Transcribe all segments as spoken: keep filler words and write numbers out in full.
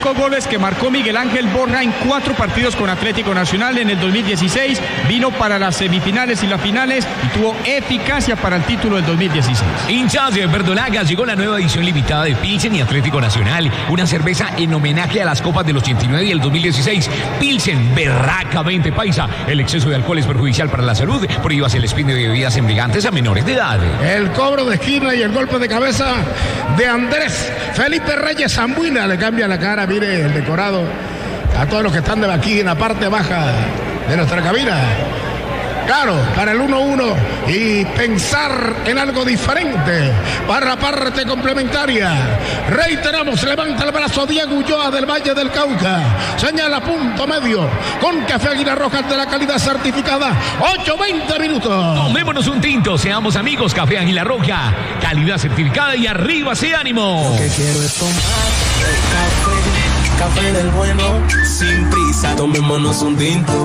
Goles que marcó Miguel Ángel Borja en cuatro partidos con Atlético Nacional en el dos mil dieciséis, vino para las semifinales y las finales y tuvo eficacia para el título del dos mil dieciséis. Hinchas de verdolagas, llegó la nueva edición limitada de Pilsen y Atlético Nacional, una cerveza en homenaje a las copas del ochenta y nueve y el dos mil dieciséis. Pilsen, berracamente paisa, el exceso de alcohol es perjudicial para la salud, prohíbase el expendio de bebidas embriagantes a menores de edad. El cobro de esquina y el golpe de cabeza de Andrés Felipe Reyes Zambuina le cambia la cara. Mire el decorado a todos los que están de aquí en la parte baja de nuestra cabina. Claro, para el uno uno y pensar en algo diferente para la parte complementaria. Reiteramos, levanta el brazo Diego Ulloa del Valle del Cauca. Señala punto medio con Café Águila Roja de la calidad certificada. ocho veinte minutos. Tomémonos un tinto, seamos amigos. Café Águila Roja, calidad certificada y arriba ese ánimo. Lo que quiero es tomar café, café del bueno, sin prisa. Tomémonos un tinto.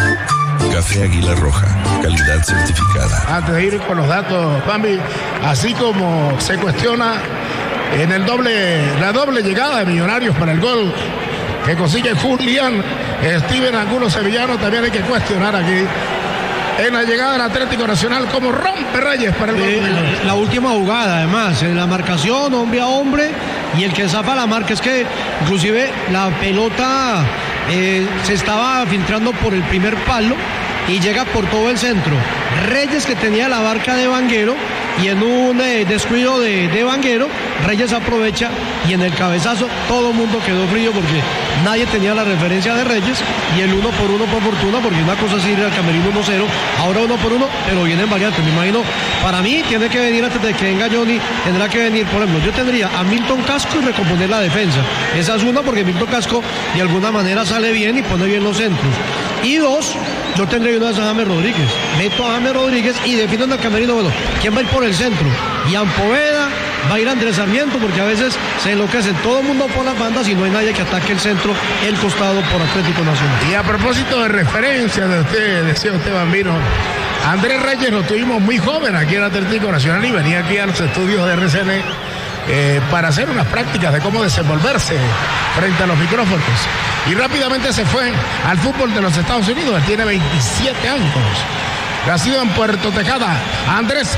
Café Águila Roja, calidad certificada. Antes de ir con los datos, Bambi, así como se cuestiona en el doble, la doble llegada de Millonarios para el gol que consigue Julián Steven Angulo Sevillano, también hay que cuestionar aquí en la llegada del Atlético Nacional como rompe Reyes para el sí, gol. La, la última jugada, además, en la marcación, hombre a hombre, y el que zafa la marca es que inclusive la pelota eh, se estaba filtrando por el primer palo y llega por todo el centro. Reyes, que tenía la barca de Vanguero, y en un eh, descuido de, de Vanguero, Reyes aprovecha y en el cabezazo todo el mundo quedó frío porque nadie tenía la referencia de Reyes, y el uno por uno por fortuna, porque una cosa es ir al camerino uno cero, ahora uno por uno, pero vienen variantes. Me imagino, para mí tiene que venir antes de que venga Johnny, tendrá que venir, por ejemplo, yo tendría a Milton Casco y recomponer la defensa. Esa es una, porque Milton Casco de alguna manera sale bien y pone bien los centros. Y dos, yo tendría una vez a James Rodríguez. Meto a James Rodríguez y defino en el camerino, bueno, ¿quién va a ir por el centro? Ian Poveda, va a ir Andrés Sarmiento, porque a veces se enloquece todo el mundo por las bandas y no hay nadie que ataque el centro, el costado por Atlético Nacional. Y a propósito de referencia de usted, decía usted, Bambino, Andrés Reyes lo tuvimos muy joven aquí en Atlético Nacional y venía aquí a los estudios de R C N eh, para hacer unas prácticas de cómo desenvolverse frente a los micrófonos. Y rápidamente se fue al fútbol de los Estados Unidos. Él tiene veintisiete años. Nacido en Puerto Tejada, Andrés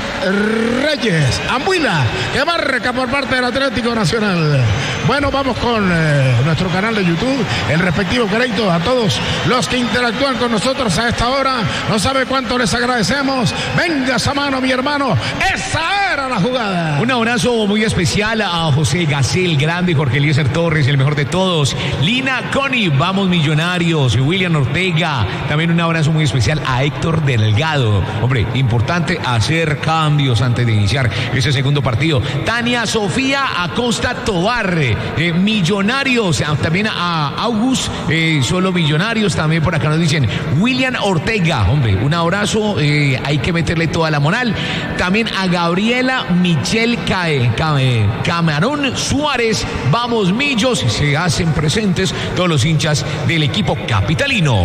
Reyes Ambuila, que marca por parte del Atlético Nacional. Bueno, vamos con eh, nuestro canal de YouTube, el respectivo crédito a todos los que interactúan con nosotros a esta hora. No sabe cuánto les agradecemos. Venga esa mano, mi hermano. Esa era la jugada. Un abrazo muy especial a José Gacel, grande, Jorge Eliezer Torres, el mejor de todos. Lina Coni, vamos Millonarios. William Ortega, también un abrazo muy especial a Héctor Delgado. Hombre, importante hacer cambios antes de iniciar ese segundo partido. Tania Sofía Acosta Tobar, eh, Millonarios, también a August, eh, solo Millonarios, también por acá nos dicen William Ortega, hombre, un abrazo, eh, hay que meterle toda la moral. También a Gabriela Michelle Cae, Cae, Camarón Suárez, vamos Millos, se hacen presentes todos los hinchas del equipo capitalino.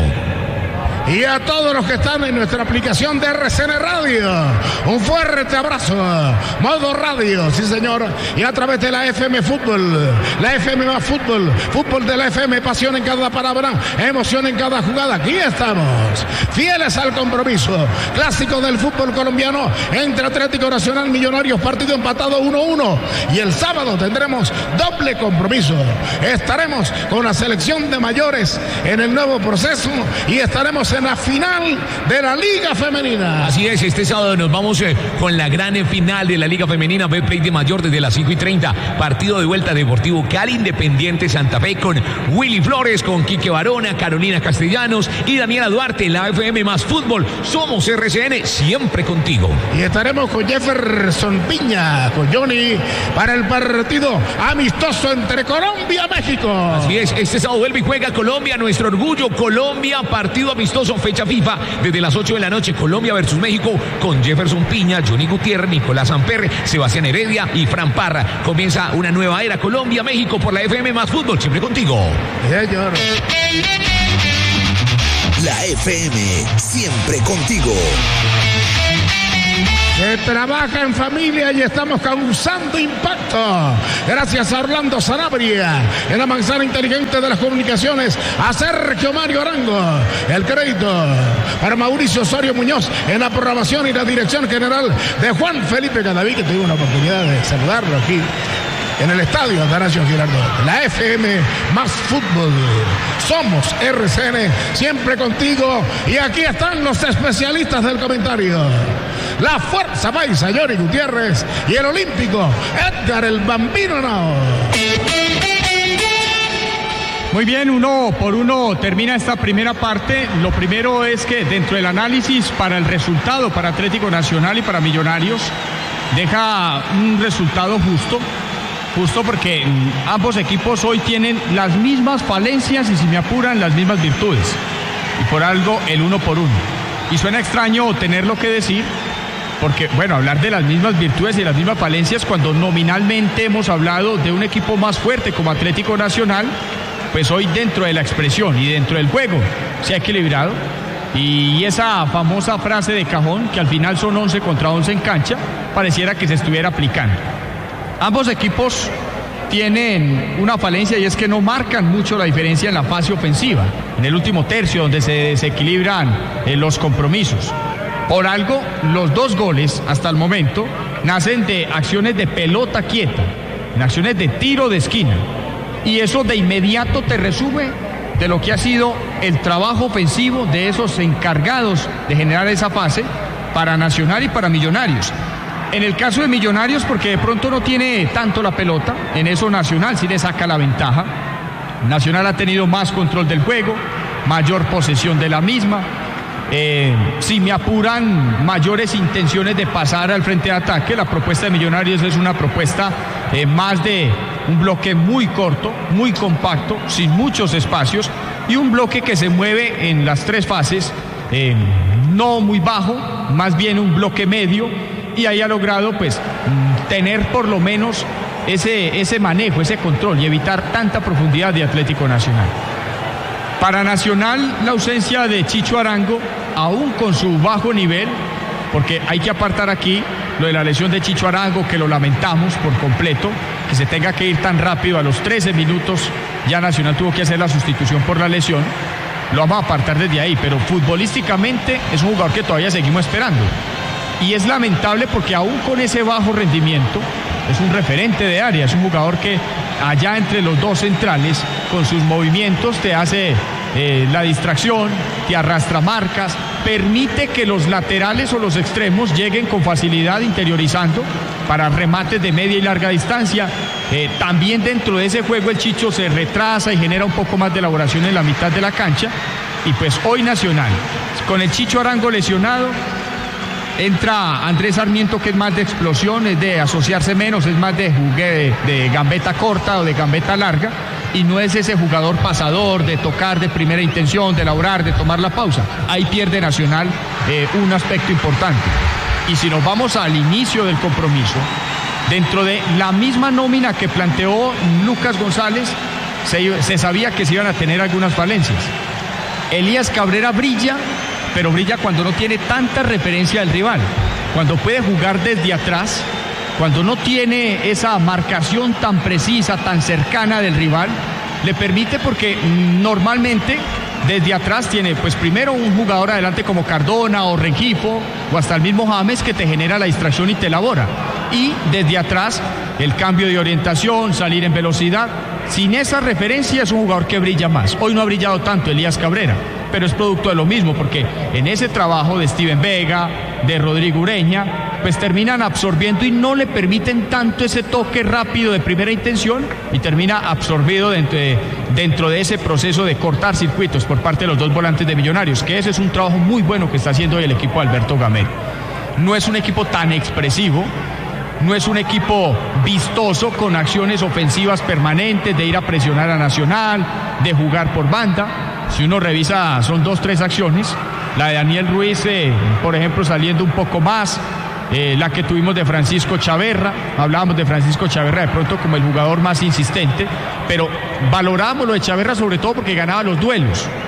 Y a todos los que están en nuestra aplicación de R C N Radio, un fuerte abrazo. Modo Radio, sí señor. Y a través de la F M Fútbol, la F M más Fútbol, fútbol de la F M, pasión en cada palabra, emoción en cada jugada. Aquí estamos, fieles al compromiso. Clásico del fútbol colombiano entre Atlético Nacional, Millonarios, partido empatado uno uno. Y el sábado tendremos doble compromiso. Estaremos con la selección de mayores en el nuevo proceso y estaremos en la final de la Liga Femenina. Así es, este sábado nos vamos eh, con la gran final de la Liga Femenina, Betplay de Mayor desde las cinco y treinta, partido de vuelta Deportivo Cali, Independiente Santa Fe con Willy Flores, con Quique Barona, Carolina Castellanos y Daniela Duarte, la F M más Fútbol. Somos R C N, siempre contigo. Y estaremos con Jefferson Piña, con Johnny, para el partido amistoso entre Colombia y México. Así es, este sábado vuelve y juega Colombia, nuestro orgullo, Colombia, partido amistoso, fecha FIFA, desde las ocho de la noche, Colombia versus México, con Jefferson Piña, Johnny Gutiérrez, Nicolás Amper, Sebastián Heredia y Fran Parra. Comienza una nueva era, Colombia-México, por la F M más Fútbol, siempre contigo. Señor. La F M, siempre contigo. que trabaja en familia y estamos causando impacto. Gracias a Orlando Sanabria, en la manzana inteligente de las comunicaciones, a Sergio Mario Arango. El crédito para Mauricio Osorio Muñoz en la programación y la dirección general de Juan Felipe Cadaví, que tuve una oportunidad de saludarlo aquí en el estadio Atanasio Girardot. La F M más fútbol. Somos R C N, siempre contigo. Y aquí están los especialistas del comentario. La Fuerza Paisa, Johnny Gutiérrez, y el olímpico Edgar el Bambino Nao. Muy bien, uno por uno termina esta primera parte. Lo primero es que dentro del análisis para el resultado para Atlético Nacional y para Millonarios, deja un resultado justo. Justo porque ambos equipos hoy tienen las mismas falencias y, si me apuran, las mismas virtudes. Y por algo el uno por uno. Y suena extraño tenerlo que decir, porque, bueno, hablar de las mismas virtudes y las mismas falencias cuando nominalmente hemos hablado de un equipo más fuerte como Atlético Nacional, pues hoy dentro de la expresión y dentro del juego se ha equilibrado. Y esa famosa frase de cajón, que al final son once contra once en cancha, pareciera que se estuviera aplicando. Ambos equipos tienen una falencia y es que no marcan mucho la diferencia en la fase ofensiva, en el último tercio donde se desequilibran eh, los compromisos. Por algo, los dos goles hasta el momento nacen de acciones de pelota quieta, en acciones de tiro de esquina. Y eso de inmediato te resume de lo que ha sido el trabajo ofensivo de esos encargados de generar esa fase para Nacional y para Millonarios. En el caso de Millonarios, porque de pronto no tiene tanto la pelota, en eso Nacional sí le saca la ventaja. Nacional ha tenido más control del juego, mayor posesión de la misma. Eh, si me apuran, mayores intenciones de pasar al frente de ataque. La propuesta de Millonarios es una propuesta eh, más de un bloque muy corto, muy compacto, sin muchos espacios, y un bloque que se mueve en las tres fases, eh, no muy bajo, más bien un bloque medio. Y ahí ha logrado pues tener por lo menos ese, ese manejo, ese control y evitar tanta profundidad de Atlético Nacional. Para Nacional, la ausencia de Chicho Arango, aún con su bajo nivel, porque hay que apartar aquí lo de la lesión de Chicho Arango, que lo lamentamos por completo, que se tenga que ir tan rápido. A los trece minutos ya Nacional tuvo que hacer la sustitución por la lesión. Lo vamos a apartar desde ahí, pero futbolísticamente es un jugador que todavía seguimos esperando. Y es lamentable porque aún con ese bajo rendimiento es un referente de área, es un jugador que allá entre los dos centrales con sus movimientos te hace eh, la distracción, te arrastra marcas, permite que los laterales o los extremos lleguen con facilidad interiorizando para remates de media y larga distancia. Eh, también dentro de ese juego el Chicho se retrasa y genera un poco más de elaboración en la mitad de la cancha. Y pues hoy Nacional, con el Chicho Arango lesionado, entra Andrés Sarmiento, que es más de explosión, es de asociarse menos, es más de jugue, de, de gambeta corta o de gambeta larga, y no es ese jugador pasador de tocar de primera intención, de elaborar, de tomar la pausa. Ahí pierde Nacional eh, un aspecto importante. Y si nos vamos al inicio del compromiso, dentro de la misma nómina que planteó Lucas González, se, se sabía que se iban a tener algunas falencias. Elías Cabrera brilla, pero brilla cuando no tiene tanta referencia del rival, cuando puede jugar desde atrás, cuando no tiene esa marcación tan precisa, tan cercana del rival, le permite, porque normalmente desde atrás tiene pues primero un jugador adelante como Cardona o Rengifo o hasta el mismo James, que te genera la distracción y te elabora, y desde atrás el cambio de orientación, salir en velocidad. Sin esa referencia es un jugador que brilla más. Hoy no ha brillado tanto Elías Cabrera, pero es producto de lo mismo, porque en ese trabajo de Steven Vega, de Rodrigo Ureña, pues terminan absorbiendo y no le permiten tanto ese toque rápido de primera intención, y termina absorbido dentro de, dentro de ese proceso de cortar circuitos por parte de los dos volantes de Millonarios, que ese es un trabajo muy bueno que está haciendo hoy el equipo de Alberto Gamero. No es un equipo tan expresivo, no es un equipo vistoso con acciones ofensivas permanentes, de ir a presionar a Nacional, de jugar por banda. Si uno revisa, son dos, tres acciones. La de Daniel Ruiz, eh, por ejemplo, saliendo un poco más. Eh, la que tuvimos de Francisco Chaverra. Hablábamos de Francisco Chaverra de pronto como el jugador más insistente, pero valoramos lo de Chaverra sobre todo porque ganaba los duelos.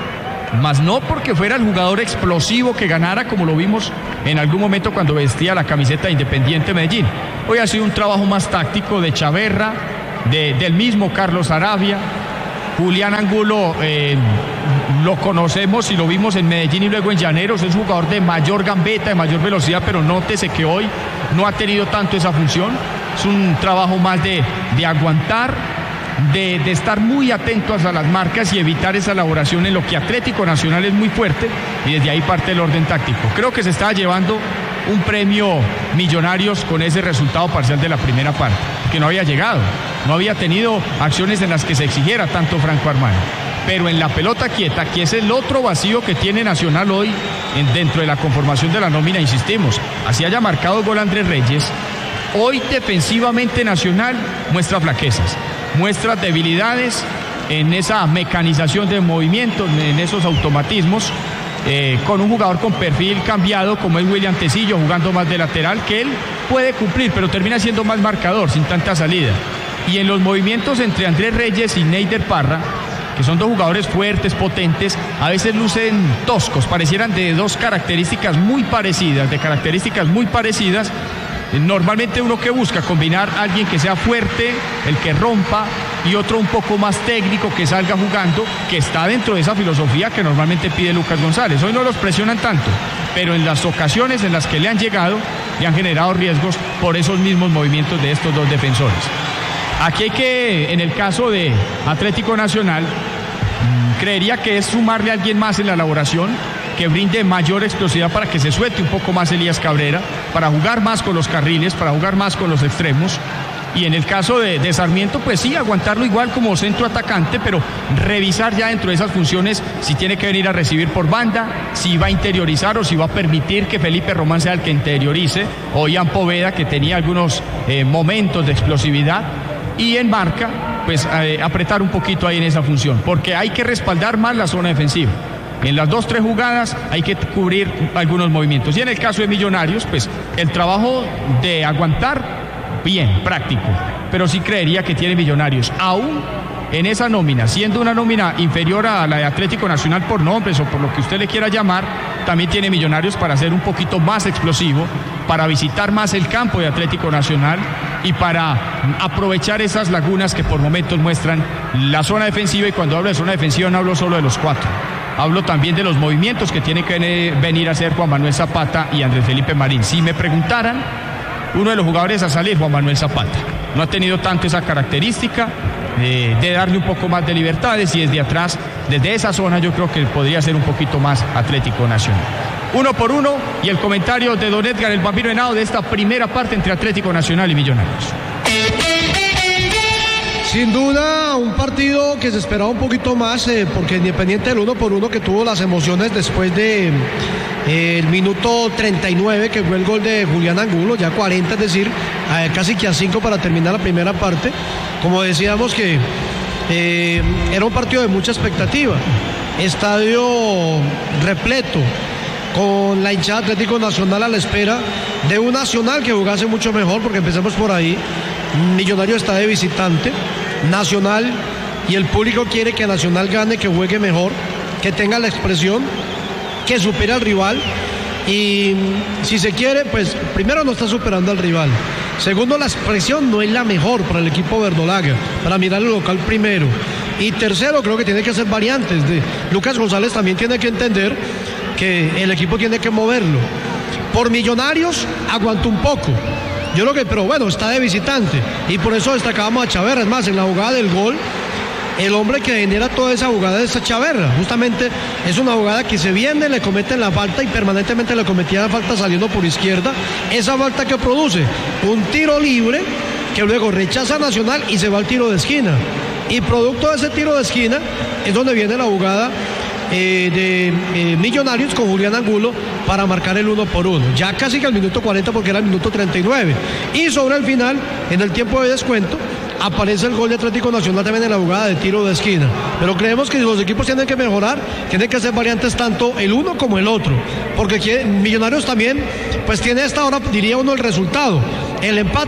más no porque fuera el jugador explosivo que ganara como lo vimos en algún momento cuando vestía la camiseta de Independiente Medellín. Hoy ha sido un trabajo más táctico de Chaverra, de, del mismo Carlos Aravia. Julián Angulo eh, lo conocemos y lo vimos en Medellín y luego en Llaneros, es un jugador de mayor gambeta, de mayor velocidad, pero nótese que hoy no ha tenido tanto esa función. Es un trabajo más de, de aguantar, de, de estar muy atentos a las marcas y evitar esa elaboración en lo que Atlético Nacional es muy fuerte, y desde ahí parte el orden táctico. Creo que se está llevando un premio Millonarios con ese resultado parcial de la primera parte, que no había llegado, no había tenido acciones en las que se exigiera tanto Franco Armani. Pero en la pelota quieta, que es el otro vacío que tiene Nacional hoy en, dentro de la conformación de la nómina, insistimos, así haya marcado gol Andrés Reyes, hoy defensivamente Nacional muestra flaquezas, muestra debilidades en esa mecanización de movimientos, en esos automatismos, eh, con un jugador con perfil cambiado como es William Tecillo, jugando más de lateral, que él puede cumplir, pero termina siendo más marcador, sin tanta salida. Y en los movimientos entre Andrés Reyes y Neider Parra, que son dos jugadores fuertes, potentes, a veces lucen toscos, parecieran de dos características muy parecidas, de características muy parecidas. Normalmente uno que busca combinar a alguien que sea fuerte, el que rompa, y otro un poco más técnico que salga jugando, que está dentro de esa filosofía que normalmente pide Lucas González. Hoy no los presionan tanto, pero en las ocasiones en las que le han llegado, le han generado riesgos por esos mismos movimientos de estos dos defensores. Aquí hay que, en el caso de Atlético Nacional, creería que es sumarle a alguien más en la elaboración, que brinde mayor explosividad para que se suelte un poco más Elías Cabrera, para jugar más con los carriles, para jugar más con los extremos. Y en el caso de, de Sarmiento, pues sí, aguantarlo igual como centro atacante, pero revisar ya dentro de esas funciones si tiene que venir a recibir por banda, si va a interiorizar o si va a permitir que Felipe Román sea el que interiorice, o Ian Poveda, que tenía algunos eh, momentos de explosividad. Y en marca, pues eh, apretar un poquito ahí en esa función, porque hay que respaldar más la zona defensiva. En las dos, tres jugadas hay que cubrir algunos movimientos. Y en el caso de Millonarios, pues el trabajo de aguantar, bien, práctico. Pero sí creería que tiene Millonarios, aún en esa nómina, siendo una nómina inferior a la de Atlético Nacional por nombres o por lo que usted le quiera llamar, también tiene Millonarios para ser un poquito más explosivo, para visitar más el campo de Atlético Nacional y para aprovechar esas lagunas que por momentos muestran la zona defensiva. Y cuando hablo de zona defensiva no hablo solo de los cuatro, hablo también de los movimientos que tienen que venir a hacer Juan Manuel Zapata y Andrés Felipe Marín. Si me preguntaran, uno de los jugadores a salir, Juan Manuel Zapata, no ha tenido tanto esa característica de, de darle un poco más de libertades, y desde atrás, desde esa zona, yo creo que podría ser un poquito más Atlético Nacional. Uno por uno, y el comentario de don Edgar el Bambino Henao de esta primera parte entre Atlético Nacional y Millonarios. Sin duda, un partido que se esperaba un poquito más, eh, porque Independiente del uno por uno, que tuvo las emociones después de eh, el minuto treinta y nueve, que fue el gol de Julián Angulo, ya cuarenta, es decir, eh, casi que a cinco para terminar la primera parte. Como decíamos que eh, era un partido de mucha expectativa, estadio repleto, con la hinchada Atlético Nacional a la espera de un Nacional que jugase mucho mejor, porque empecemos por ahí. Millonario está de visitante, Nacional, y el público quiere que Nacional gane, que juegue mejor, que tenga la expresión, que supere al rival. Y si se quiere, pues primero no está superando al rival, segundo, la expresión no es la mejor para el equipo verdolaga, para mirar el local primero, y tercero, creo que tiene que hacer variantes. De Lucas González también tiene que entender que el equipo tiene que moverlo. Por Millonarios aguantó un poco, yo creo que, pero bueno, está de visitante, y por eso destacábamos a Chaverra. Es más, en la jugada del gol, el hombre que genera toda esa jugada es Chaverra. Justamente es una jugada que se viene, le cometen la falta y permanentemente le cometía la falta saliendo por izquierda. Esa falta que produce un tiro libre que luego rechaza Nacional y se va al tiro de esquina. Y producto de ese tiro de esquina es donde viene la jugada Eh, de eh, Millonarios con Julián Angulo para marcar el uno por uno, ya casi que al minuto cuarenta, porque era el minuto treinta y nueve, y sobre el final, en el tiempo de descuento, aparece el gol de Atlético Nacional también en la jugada de tiro de esquina. Pero creemos que si los equipos tienen que mejorar, tienen que hacer variantes tanto el uno como el otro, porque Millonarios también pues tiene esta hora, diría uno, el resultado, el empate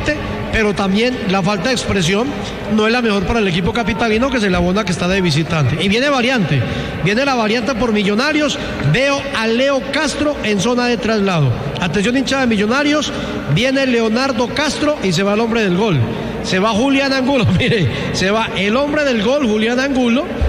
pero también la falta de expresión no es la mejor para el equipo capitalino, que se le abona que está de visitante. Y viene variante, viene la variante por Millonarios. Veo a Leo Castro en zona de traslado. Atención, hincha de Millonarios, viene Leonardo Castro y se va el hombre del gol. Se va Julián Angulo, mire, se va el hombre del gol, Julián Angulo,